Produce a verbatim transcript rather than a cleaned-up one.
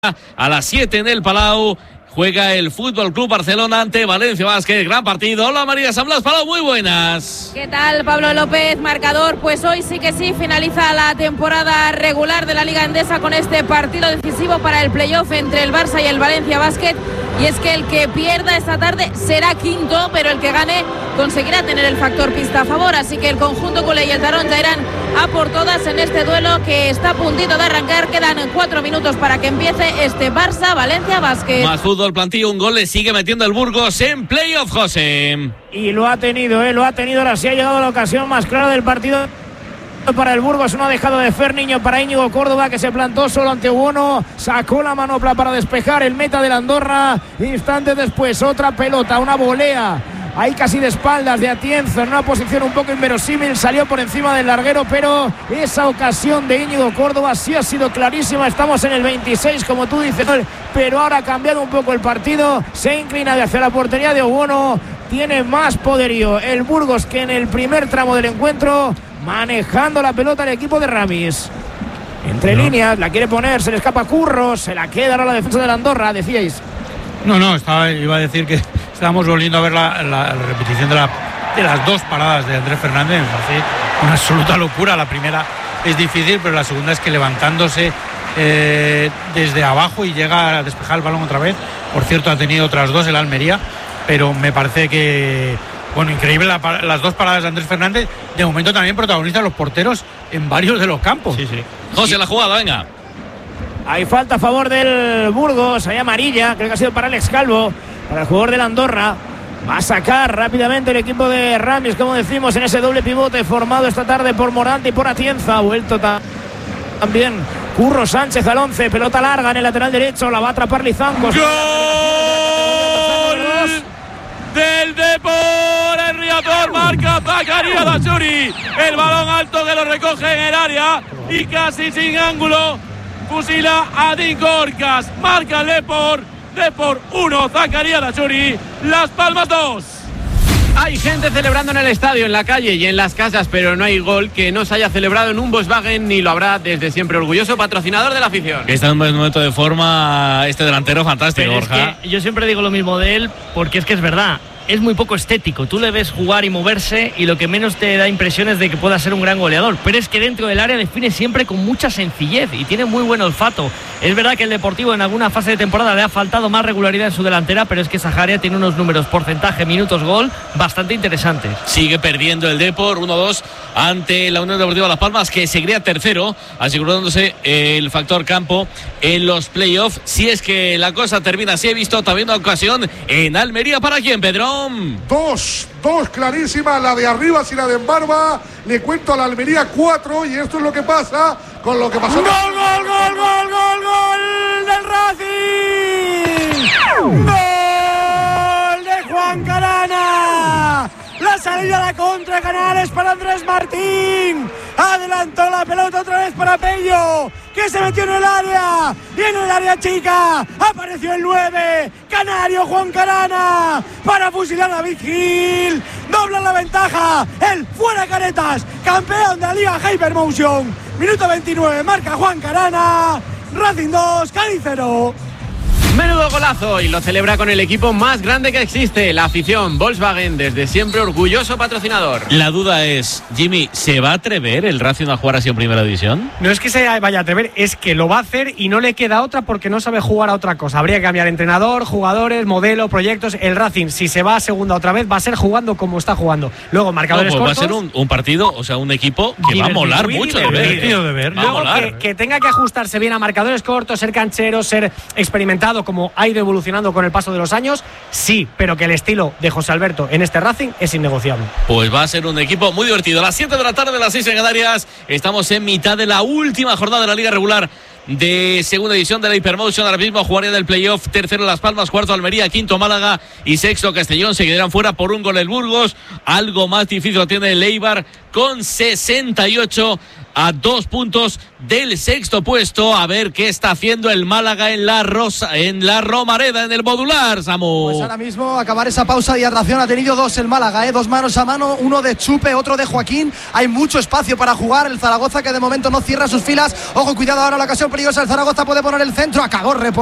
A las siete en el Palau juega el Fútbol Club Barcelona ante Valencia Basket. Gran partido. Hola María San Blas Palau, muy buenas. ¿Qué tal, Pablo López? Marcador, pues hoy sí que sí finaliza la temporada regular de la Liga Endesa con este partido decisivo para el playoff entre el Barça y el Valencia Basket. Y es que el que pierda esta tarde será quinto, pero el que gane conseguirá tener el factor pista a favor. Así que el conjunto culé y el Taronja irán a por todas en este duelo que está a puntito de arrancar. Quedan cuatro minutos para que empiece este Barça-Valencia Basket. Más fútbol, plantilla, un gol le sigue metiendo el Burgos en playoff, José. Y lo ha tenido, ¿eh? lo ha tenido. Ahora sí ha llegado la ocasión más clara del partido para el Burgos. No ha dejado de fer niño para Íñigo Córdoba, que se plantó solo ante Uono, sacó la manopla para despejar el meta del Andorra. Instantes después otra pelota, una volea ahí casi de espaldas de Atienza en una posición un poco inverosímil, salió por encima del larguero, pero esa ocasión de Íñigo Córdoba sí ha sido clarísima. Estamos en el veintiséis, como tú dices, pero ahora ha cambiado un poco el partido, se inclina hacia la portería de Uono. Tiene más poderío el Burgos que en el primer tramo del encuentro, manejando la pelota el equipo de Ramis. Entre no. líneas, la quiere poner, se le escapa Curro, se la queda ahora la defensa de la Andorra, decíais. No, no, estaba, iba a decir que estábamos volviendo a ver la, la, la repetición de, la, de las dos paradas de Andrés Fernández. Me parece una absoluta locura. La primera es difícil, pero la segunda es que levantándose eh, desde abajo y llega a despejar el balón otra vez. Por cierto, ha tenido otras dos el Almería, pero me parece que, bueno, increíble la, las dos paradas de Andrés Fernández. De momento también protagonizan los porteros en varios de los campos. Sí, sí. José, la jugada, venga. Hay falta a favor del Burgos, hay amarilla, creo que ha sido para Alex Calvo, para el jugador del Andorra. Va a sacar rápidamente el equipo de Ramis, como decimos, en ese doble pivote formado esta tarde por Morante y por Atienza. Ha vuelto también Curro Sánchez al once, pelota larga en el lateral derecho, la va a atrapar Lizancos. ¡Gol del Depor! El Riazor marca Zacarías Dachuri. El balón alto que lo recoge en el área y casi sin ángulo fusila a Dincorcas. Marca el Depor. Depor uno, Zacarías Dachuri. Las Palmas dos. Hay gente celebrando en el estadio, en la calle y en las casas, pero no hay gol que no se haya celebrado en un Volkswagen, ni lo habrá desde siempre. Orgulloso patrocinador de la afición. Está en un buen momento de forma este delantero fantástico, pero Borja. Es que yo siempre digo lo mismo de él, porque es que es verdad. Es muy poco estético, tú le ves jugar y moverse y lo que menos te da impresión es de que pueda ser un gran goleador, pero es que dentro del área define siempre con mucha sencillez y tiene muy buen olfato. Es verdad que el Deportivo en alguna fase de temporada le ha faltado más regularidad en su delantera, pero es que Saharia tiene unos números, porcentaje, minutos, gol bastante interesantes. Sigue perdiendo el Depor uno dos ante la Unión Deportiva Las Palmas, que seguiría tercero, asegurándose el factor campo en los playoffs. Si es que la cosa termina así, he visto también una ocasión en Almería. ¿Para quién, Pedro? Dos, dos clarísimas, la de arriba y la de Embarba. Le cuento a la Almería cuatro, y esto es lo que pasa con lo que pasó. ¡Gol, gol, gol, gol, gol, gol del Racing! ¡Gol de Juan Carana! La salida a la contra Canales para Andrés Martín. Adelantó la pelota otra vez para Pello, que se metió en el área. Y en el área chica apareció el nueve, canario Juan Carana, para fusilar a Vigil. Dobla la ventaja. El fuera Caretas, campeón de la Liga Hypermotion. Minuto veintinueve, marca Juan Carana. Racing dos, Cádiz cero. Menudo golazo, y lo celebra con el equipo más grande que existe, la afición. Volkswagen, desde siempre orgulloso patrocinador. La duda es, Jimmy, ¿se va a atrever el Racing a jugar así en primera división? No es que se vaya a atrever, es que lo va a hacer y no le queda otra porque no sabe jugar a otra cosa. Habría que cambiar entrenador, jugadores, modelo, proyectos. El Racing, si se va a segunda otra vez, va a ser jugando como está jugando. Luego, marcadores no, pues cortos. Va a ser un, un partido, o sea, un equipo que va a molar mucho de ver. De ver. Luego, que, que tenga que ajustarse bien a marcadores cortos, ser canchero, ser experimentado, como ha ido evolucionando con el paso de los años, sí, pero que el estilo de José Alberto en este Racing es innegociable. Pues va a ser un equipo muy divertido. A las siete de la tarde, a las seis en Canarias, estamos en mitad de la última jornada de la Liga Regular de segunda edición de la Hypermotion. Ahora mismo jugaría del playoff tercero Las Palmas, cuarto Almería, quinto Málaga y sexto Castellón. Se quedarán fuera por un gol el Burgos. Algo más difícil lo tiene el Eibar con sesenta y ocho, a dos puntos del sexto puesto. A ver qué está haciendo el Málaga en la Rosa, en la Romareda, en el Modular, Samu. Pues ahora mismo acabar esa pausa de hidratación ha tenido dos el Málaga, ¿eh? Dos manos a mano, uno de Chupe, otro de Joaquín. Hay mucho espacio para jugar. El Zaragoza, que de momento no cierra sus filas. Ojo, cuidado ahora, la ocasión peligrosa. El Zaragoza puede poner el centro. Acabó